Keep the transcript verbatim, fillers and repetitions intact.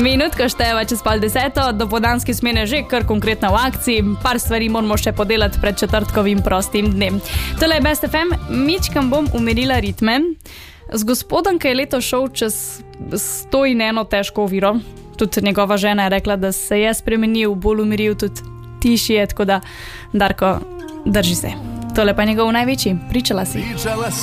Minutka števa čez pol deseto, dopoldanske smene že kar konkretno v akciji, par stvari moramo še podelati pred četrtkovim prostim dnem. Tole je Best ef em, mičkam bom umirila ritme. Z gospodom, ki je leto šel čez sto in eno težko oviro, tudi njegova žena je rekla, da se je spremenil, bolj umiril, tudi tišji je, tako da, Darko, drži se. Tole pa je njegov največji, pričala si.